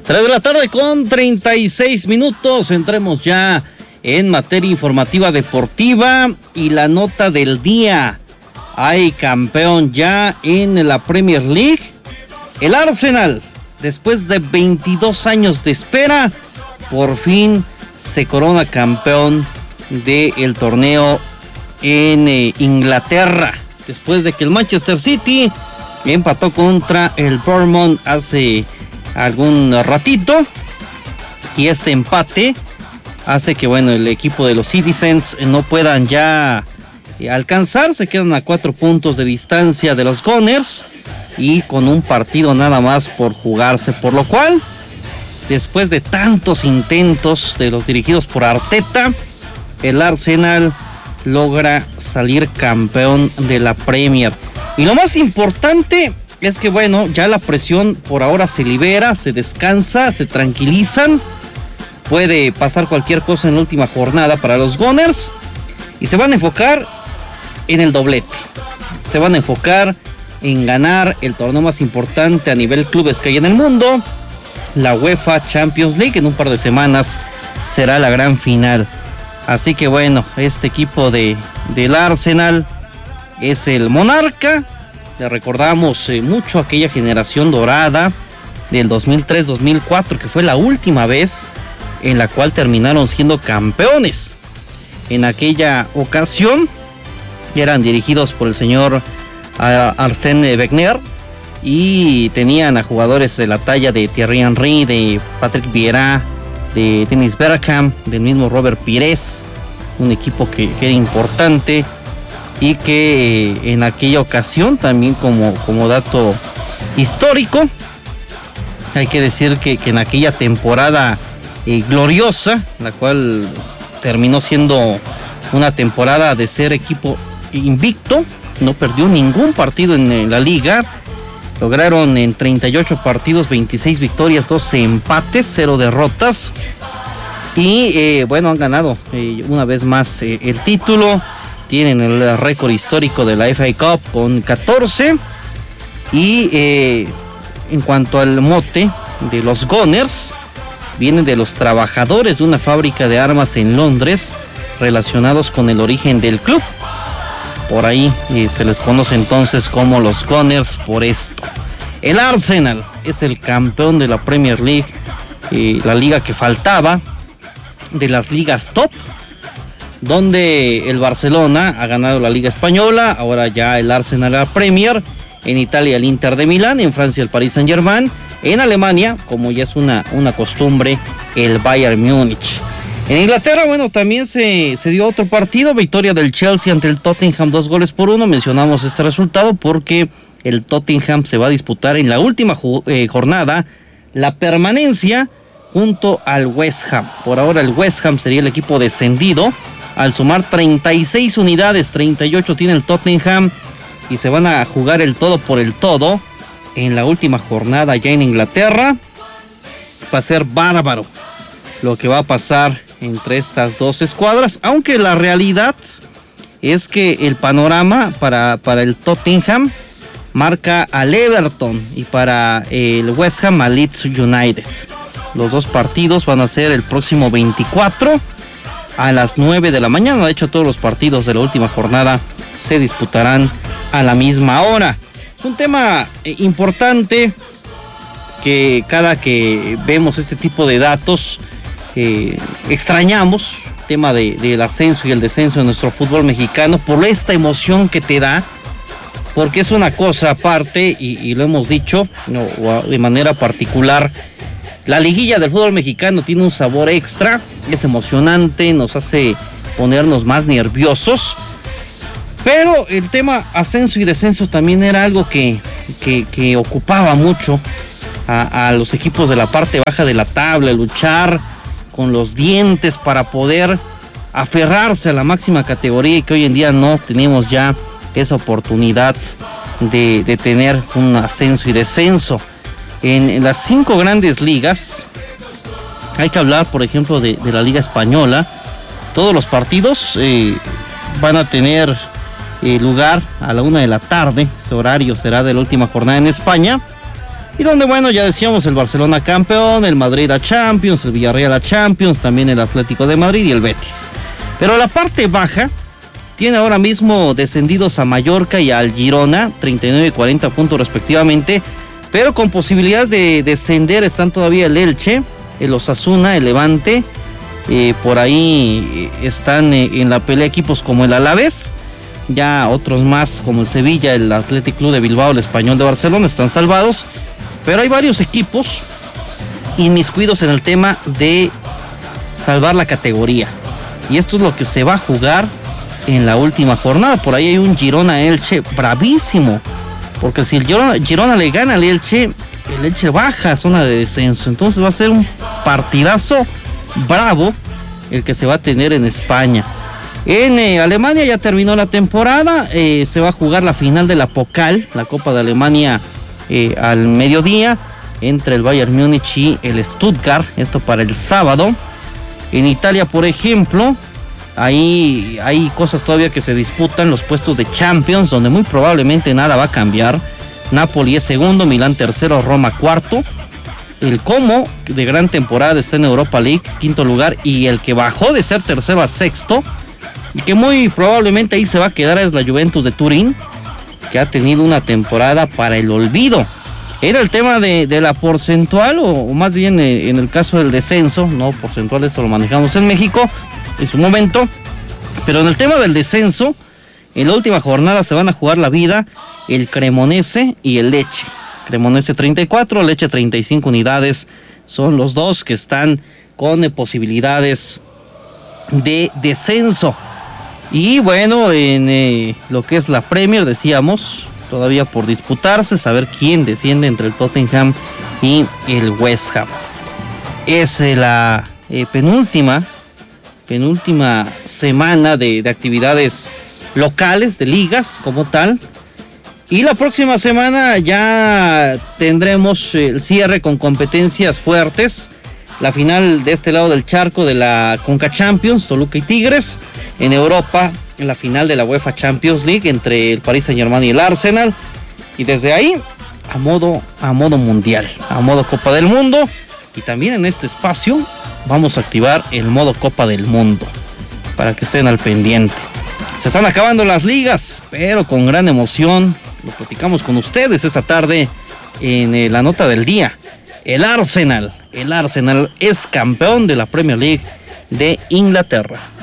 3 de la tarde con 36 minutos. Entremos ya en materia informativa deportiva y la nota del día. Hay campeón ya en la Premier League. El Arsenal, después de 22 años de espera, por fin se corona campeón del torneo en Inglaterra. Después de que el Manchester City empató contra el Bournemouth hace algún ratito. Y este empate hace que, bueno, el equipo de los Citizens no puedan ya alcanzar. Se quedan a 4 puntos de distancia de los Gunners y con un partido nada más por jugarse. Por lo cual, después de tantos intentos de los dirigidos por Arteta, el Arsenal logra salir campeón de la Premier. Y lo más importante es que, bueno, ya la presión por ahora se libera, se descansa, se tranquilizan. Puede pasar cualquier cosa en la última jornada para los Gunners y se van a enfocar en el doblete. Se van a enfocar en ganar el torneo más importante a nivel clubes que hay en el mundo, la UEFA Champions League. En un par de semanas será la gran final. Así que, bueno, este equipo del Arsenal es el monarca. Le recordamos mucho aquella generación dorada del 2003-2004, que fue la última vez en la cual terminaron siendo campeones. En aquella ocasión eran dirigidos por el señor Arsène Wenger y tenían a jugadores de la talla de Thierry Henry, de Patrick Vieira, de Dennis Bergkamp, del mismo Robert Pires. Un equipo que era importante y que en aquella ocasión, también como dato histórico, hay que decir que en aquella temporada gloriosa, la cual terminó siendo una temporada de ser equipo invicto, no perdió ningún partido en la liga, lograron en 38 partidos 26 victorias, 12 empates, 0 derrotas y bueno, han ganado una vez más el título. Tienen el récord histórico de la FA Cup con 14 y en cuanto al mote de los Gunners, vienen de los trabajadores de una fábrica de armas en Londres relacionados con el origen del club. Por ahí se les conoce entonces como los Gunners por esto. El Arsenal es el campeón de la Premier League, la liga que faltaba de las ligas top, donde el Barcelona ha ganado la Liga Española, ahora ya el Arsenal la Premier, en Italia el Inter de Milán, en Francia el Paris Saint-Germain, en Alemania, como ya es una costumbre, el Bayern Múnich. En Inglaterra, bueno, también se dio otro partido, victoria del Chelsea ante el Tottenham, 2-1. Mencionamos este resultado porque el Tottenham se va a disputar en la última jornada la permanencia junto al West Ham. Por ahora el West Ham sería el equipo descendido al sumar 36 unidades, 38 tiene el Tottenham y se van a jugar el todo por el todo en la última jornada ya en Inglaterra. Va a ser bárbaro lo que va a pasar entre estas dos escuadras, aunque la realidad es que el panorama para el Tottenham marca al Everton y para el West Ham al Leeds United. Los dos partidos van a ser el próximo 24 a las 9 de la mañana. De hecho, todos los partidos de la última jornada se disputarán a la misma hora. Es un tema importante que cada que vemos este tipo de datos extrañamos. Tema del ascenso y el descenso de nuestro fútbol mexicano por esta emoción que te da, porque es una cosa aparte y lo hemos dicho de manera particular. La liguilla del fútbol mexicano tiene un sabor extra, es emocionante, nos hace ponernos más nerviosos, pero el tema ascenso y descenso también era algo que ocupaba mucho a los equipos de la parte baja de la tabla, luchar con los dientes para poder aferrarse a la máxima categoría, y que hoy en día no tenemos ya esa oportunidad de tener un ascenso y descenso. En las 5 grandes ligas, hay que hablar, por ejemplo, de la Liga Española. Todos los partidos van a tener lugar a la 1 de la tarde. Ese horario será de la última jornada en España. Y donde, bueno, ya decíamos, el Barcelona campeón, el Madrid a Champions, el Villarreal a Champions, también el Atlético de Madrid y el Betis. Pero la parte baja tiene ahora mismo descendidos a Mallorca y al Girona, 39 y 40 puntos respectivamente, pero con posibilidades de descender están todavía el Elche, el Osasuna, el Levante, por ahí están en la pelea equipos como el Alavés, ya otros más como el Sevilla, el Athletic Club de Bilbao, el Español de Barcelona están salvados, pero hay varios equipos inmiscuidos en el tema de salvar la categoría, y esto es lo que se va a jugar en la última jornada. Por ahí hay un Girona-Elche bravísimo, porque si el Girona le gana al Elche, el Elche baja a zona de descenso, entonces va a ser un partidazo bravo el que se va a tener en España. En Alemania ya terminó la temporada, se va a jugar la final de la Pokal, la Copa de Alemania, al mediodía, entre el Bayern Múnich y el Stuttgart, esto para el sábado. En Italia, por ejemplo, ahí hay cosas todavía que se disputan, los puestos de Champions, donde muy probablemente nada va a cambiar. Napoli es segundo, Milán tercero, Roma cuarto. El Como, de gran temporada, está en Europa League, quinto lugar, y el que bajó de ser tercero a sexto, y que muy probablemente ahí se va a quedar, es la Juventus de Turín, que ha tenido una temporada para el olvido. Era el tema de la porcentual, o más bien en el caso del descenso, no porcentual, esto lo manejamos en México en su momento, pero en el tema del descenso, en la última jornada se van a jugar la vida el Cremonese y el Lecce. Cremonese 34, Lecce 35 unidades, son los dos que están con posibilidades de descenso. Y bueno, en lo que es la Premier, decíamos, todavía por disputarse, saber quién desciende entre el Tottenham y el West Ham. Es la penúltima semana de actividades locales, de ligas como tal. Y la próxima semana ya tendremos el cierre con competencias fuertes. La final de este lado del charco de la Conca Champions, Toluca y Tigres. En Europa, en la final de la UEFA Champions League entre el Paris Saint-Germain y el Arsenal. Y desde ahí, a modo mundial, a modo Copa del Mundo. Y también en este espacio vamos a activar el modo Copa del Mundo, para que estén al pendiente. Se están acabando las ligas, pero con gran emoción lo platicamos con ustedes esta tarde en la nota del día. El Arsenal es campeón de la Premier League de Inglaterra.